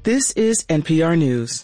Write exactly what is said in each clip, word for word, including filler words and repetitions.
This is N P R News.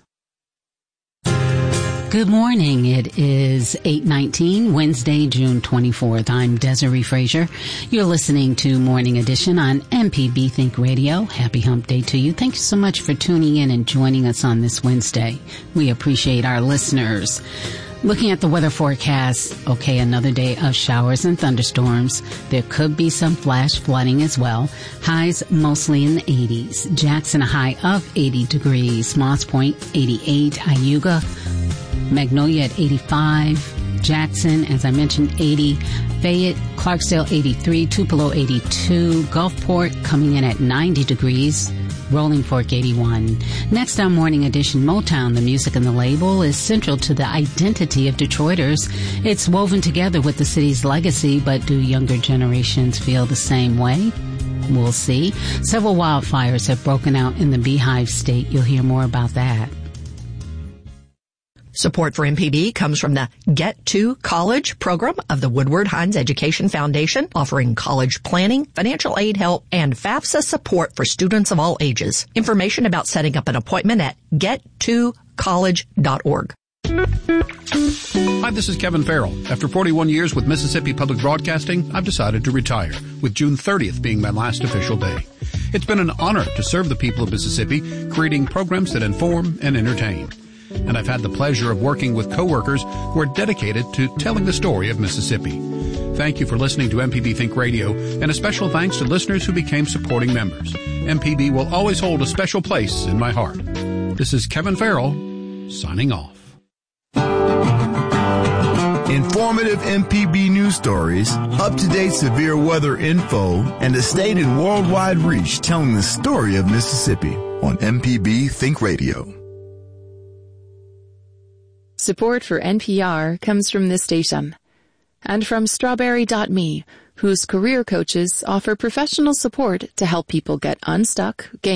Good morning. It is eight nineteen, Wednesday, June twenty-fourth. I'm Desiree Frazier. You're listening to Morning Edition on M P B Think Radio. Happy Hump Day to you. Thank you so much for tuning in and joining us on this Wednesday. We appreciate our listeners. Looking at the weather forecast, okay, another day of showers and thunderstorms. There could be some flash flooding as well. Highs mostly in the eighties. Jackson, a high of eighty degrees. Moss Point, eighty-eight. Iuga, Magnolia at eighty-five. Jackson, as I mentioned, eighty. Fayette, Clarksdale, eighty-three. Tupelo, eighty-two. Gulfport coming in at ninety degrees. Rolling Fork, eighty-one. Next on Morning Edition, Motown, the music and the label, is central to the identity of Detroiters. It's woven together with the city's legacy, but do younger generations feel the same way? We'll see. Several wildfires have broken out in the Beehive State. You'll hear more about that. Support for M P B comes from the Get to College program of the Woodward Hines Education Foundation, offering college planning, financial aid help, and FAFSA support for students of all ages. Information about setting up an appointment at get to college dot org. Hi, this is Kevin Farrell. After forty-one years with Mississippi Public Broadcasting, I've decided to retire, with June thirtieth being my last official day. It's been an honor to serve the people of Mississippi, creating programs that inform and entertain. And I've had the pleasure of working with coworkers who are dedicated to telling the story of Mississippi. Thank you for listening to M P B Think Radio, and a special thanks to listeners who became supporting members. M P B will always hold a special place in my heart. This is Kevin Farrell, signing off. Informative M P B news stories, up-to-date severe weather info, and a state and worldwide reach telling the story of Mississippi on M P B Think Radio. Support for N P R comes from this station and from Strawberry dot me, whose career coaches offer professional support to help people get unstuck, gain